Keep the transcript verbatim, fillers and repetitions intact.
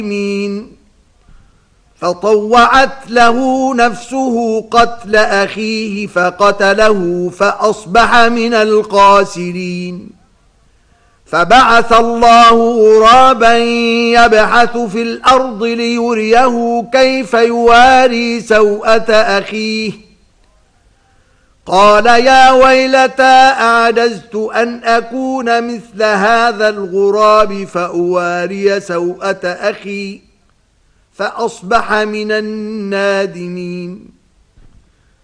فطوعت له نفسه قتل أخيه فقتله فأصبح من الخاسرين. فبعث الله غرابا يبحث في الأرض ليريه كيف يواري سوءة أخيه قال يا ويلتى أعجزت أن أكون مثل هذا الغراب فأواري سوءة أخي فأصبح من النادمين.